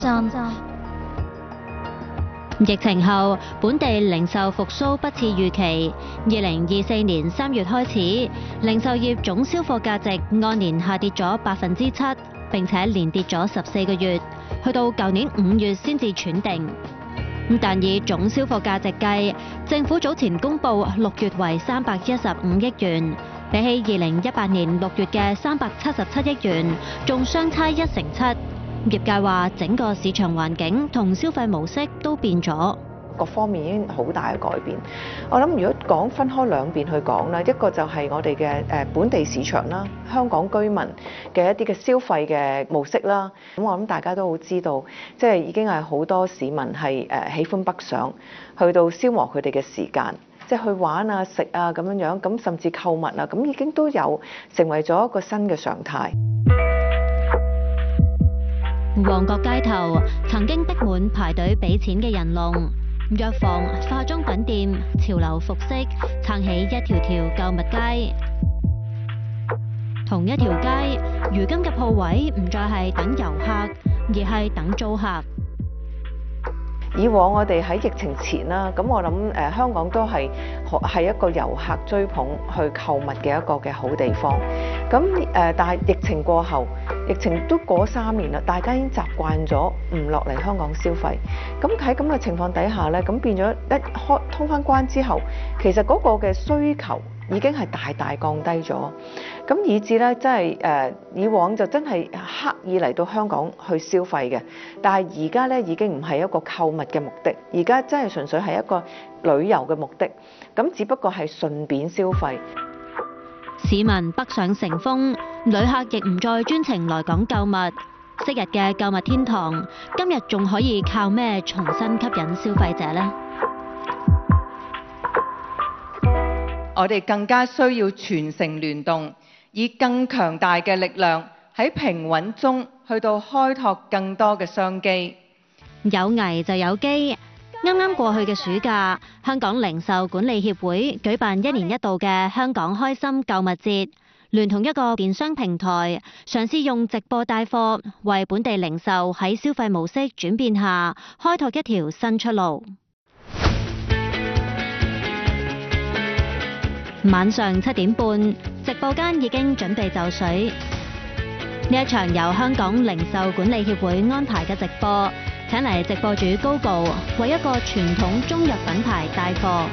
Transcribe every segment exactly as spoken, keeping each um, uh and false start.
疫情後，本地零售復甦不似預期。二零二四年三月開始，零售業總銷貨價值按年下跌咗百分之七，並且連跌咗十四個月，去到舊年五月先至喘定。但以總銷貨價值計，政府早前公布六月為三百一十五億元，比起二零一八年六月嘅三百七十七億元，仲相差一成七。業界話整個市場環境同消費模式都變咗， 各方面已經好大嘅改變。我諗如果講分開兩邊去講啦，一個就係我哋嘅誒本地市場啦，香港居民嘅一啲嘅消費嘅模式啦。咁我諗大家都好知道，即係已經係好多市民係誒喜歡北上，去到消磨佢哋嘅時間，即係去玩啊、食啊咁樣樣，咁甚至購物啊，咁已經都有成為咗一個新嘅常態。 旺角街頭曾經逼滿排隊俾錢嘅人龍，藥房、化妝品店、潮流服飾撐起一條條購物街。同一條街，如今嘅鋪位唔再係等遊客，而係等租客。 以往我哋喺疫情前啦，咁我諗誒香港都係係一個遊客追捧去購物嘅一個嘅好地方。咁誒，但係疫情過後，疫情都過三年啦，大家已經習慣咗唔落嚟香港消費。咁喺咁嘅情況底下咧，咁變咗一開通返關之後，其實嗰個嘅需求已經係大大降低咗。咁以至咧，真係誒以往就真係刻意嚟到香港去消費嘅，但係而家咧已經唔係一個購物嘅目的，而家真係純粹係一個旅遊嘅目的。咁只不過係順便消費。 市民北上成風，旅客亦唔再專程來港購物。昔日嘅購物天堂，今日仲可以靠咩重新吸引消費者呢？ 我哋更加需要全城聯動，以更強大嘅力量喺平穩中去到開拓更多嘅商機。 有危就有機。啱啱過去嘅暑假，香港零售管理協會舉辦一年一度嘅香港開心購物節，聯同一個電商平台，嘗試用直播帶貨，為本地零售喺消費模式轉變下，開拓一條新出路。晚上七點半，直播間已經準備就緒。呢一場由香港零售管理協會安排嘅直播，請嚟直播主 Gogo 為一個傳統中藥品牌帶貨。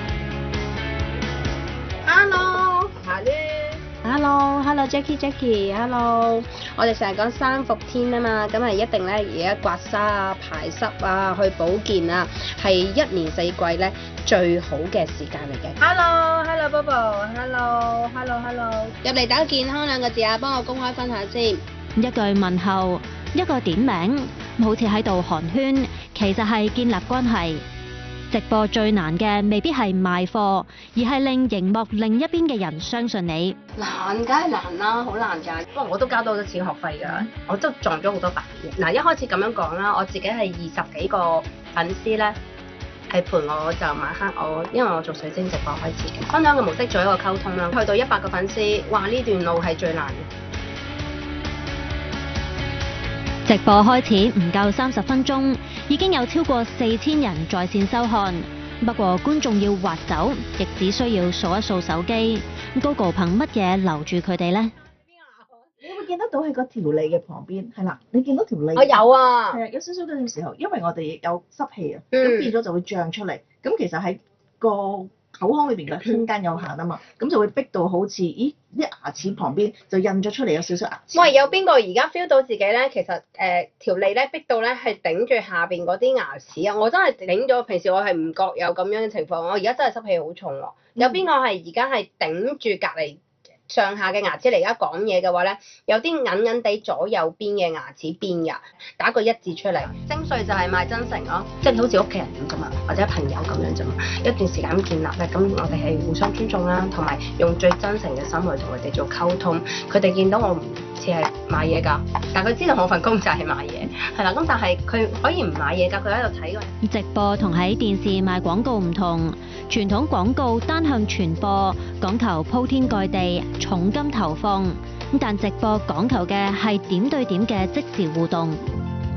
Hello， 下咧。Hello，Hello，Jackie，Jackie，Hello。我哋成日講三伏天啊嘛，咁係一定咧而家刮痧啊、排濕啊、去保健啊，係一年四季咧最好嘅時間嚟嘅。Hello，Hello，Bobo，Hello，Hello，Hello。入嚟打健康兩個字啊，幫我公開分下先。 一句問候，一個點名，好似喺度寒暄，其實係建立關係。直播最難嘅未必係賣貨，而係令熒幕另一邊嘅人相信你。 難梗係難啦，好難㗎。不過我都交到好多錢學費㗎，我都撞咗好多板嘅。嗱，一開始咁樣講啦，我自己係二十幾個粉絲咧，係陪我就晚黑我，因為我做水晶直播開始嘅，分享嘅模式做一個溝通啦。去到一百個粉絲，哇！呢段路係最難嘅。 直播開始唔夠三十分鐘，已經有超過四千人在線收看。不過觀眾要滑走，亦只需要掃一掃手機。Gogo 憑乜嘢留住佢哋呢？ 你會見得到喺個條脷嘅旁邊，係啦，你見到條脷？ 我有啊， 係啊，有少少嗰陣時候，因為我哋有濕氣啊，咁、 嗯、 變咗就會脹出嚟。咁其實喺個口腔裏邊嘅空間有限啊嘛，咁就會逼到好似，咦啲牙齒旁邊就印咗出嚟有少少牙齒。 喂，有邊個而家 feel 到自己咧？其實誒、呃、條脷咧逼到咧係頂住下邊嗰啲牙齒啊！我真係頂咗，平時我係唔覺有咁樣嘅情況，我而家真係濕氣好重喎。有邊個係而家係頂住隔離上下嘅牙齒嚟而家講嘢嘅話咧，有啲隱隱地左右邊嘅牙齒邊㗎，打個一字出嚟。精髓就係賣真誠咯，即係好似屋企人咁啫嘛，或者朋友咁樣啫嘛。一段時間咁建立咧，咁我哋係互相尊重啦，同埋用最真誠嘅心去同佢哋做溝通。佢哋見到我唔似係買嘢㗎，但係佢知道我份工就係買嘢，係啦。咁但係佢可以唔買嘢㗎，佢喺度睇㗎。 直播同喺電視賣廣告唔同，傳統廣告單向傳播，講求鋪天蓋地，重金投放，但直播講求嘅係點對點嘅即時互動。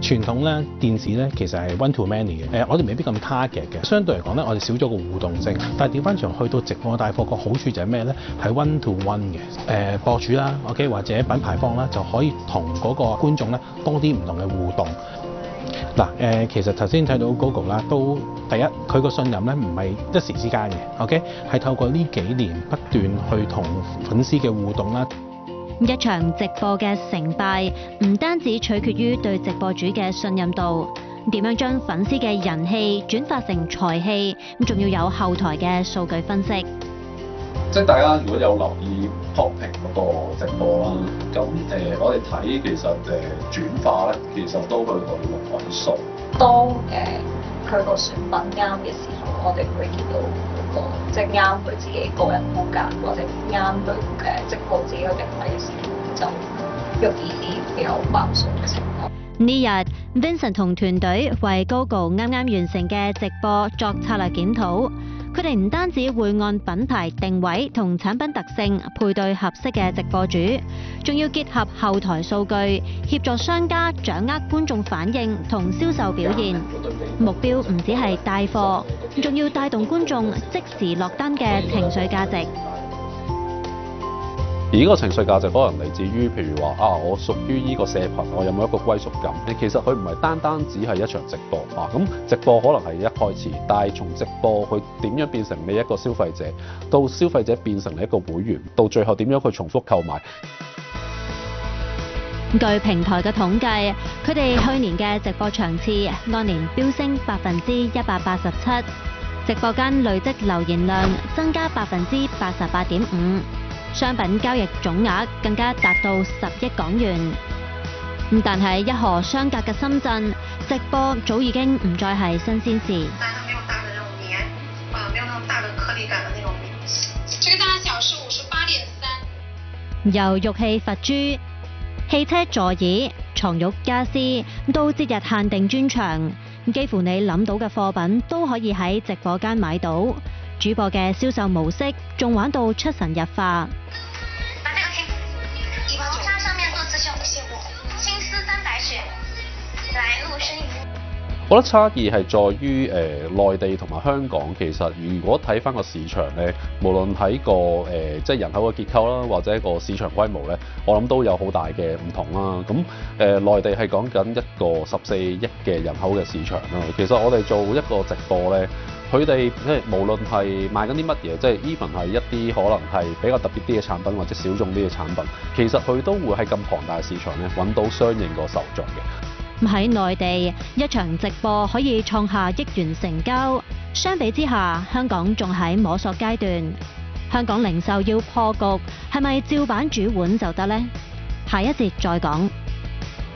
傳統咧電視咧其實係 one to many 嘅，誒、呃、我哋未必咁 target 嘅，相對嚟講咧我哋少咗個互動性。但係調翻場去到直播帶貨個好處就係咩咧？係 one to one 嘅，誒、呃、博主啦 ，OK 或者品牌方啦就可以同嗰個觀眾咧多啲唔同嘅互動。嗱誒、呃，其實頭先睇到 Gogo 啦，都第一佢個信任咧唔係一時之間嘅 ，OK 係透過呢幾年不斷去同粉絲嘅互動啦。 一場直播嘅成敗，唔單止取決於對直播主嘅信任度，點樣將粉絲嘅人氣轉化成財氣，咁仲要有後台嘅數據分析。 即係大家如果有留意 Popping 嗰個直播啦，咁誒、呃、我哋睇其實誒、呃、轉化咧，其實都去到六位數。 當誒佢個選品啱嘅時候，我哋會見到嗰個即係啱佢自己個人風格，或者啱佢誒直播自己嘅定位嘅時候，就容易啲有爆數嘅情況。 呢日 Vincent 同團隊為 Gogo 啱啱完成嘅直播作策略檢討。佢哋唔單止會按品牌定位同產品特性配對合適嘅直播主，仲要結合後台數據，協助商家掌握觀眾反應同銷售表現。目標唔只係帶貨，仲要帶動觀眾即時落單嘅情緒價值。 而呢個情緒價值可能嚟自於，譬如話啊，我屬於呢個社群，我有冇一個歸屬感？其實佢唔係單單只係一場直播啊，咁直播可能係一開始，但係從直播佢點樣變成你一個消費者，到消費者變成你一個會員，到最後點樣去重複購買？ 據平台嘅統計，佢哋去年嘅直播場次按年飆升百分之一百八十七，直播間累積留言量增加百分之八十八點五。商品交易總額更加達到十億港元。但係一河相隔嘅深圳，直播早已經唔再係新鮮事。 但係沒有大的那種黏，啊，沒有那種大的顆粒感的那種黏。這個大小是五十八點三。 由玉器佛珠、汽車座椅、床褥家私到節日限定專場，幾乎你諗到嘅貨品都可以喺直播間買到。主播嘅銷售模式仲玩到出神入化。 把這個聽，以毛紗上面做刺繡的線布，青絲三百選，來陸生。 我覺得差異係在於誒、呃、內地同埋香港，其實如果睇翻個市場咧，無論喺個誒、呃、即係人口嘅結構啦，或者個市場規模咧，我諗都有好大嘅唔同啦。咁誒、呃、內地係講緊一個十四億嘅人口嘅市場啦。其實我哋做一個直播咧。佢哋即係無論係賣緊啲乜嘢，即係 even 係一啲可能係比較特別啲嘅產品或者小眾啲嘅產品，其實佢都會喺咁龐大嘅市場咧揾到相應個受眾嘅。 喺內地，一場直播可以創下億元成交，相比之下，香港仲喺摸索階段。香港零售要破局，係咪照板煮碗就得呢？下一節再講。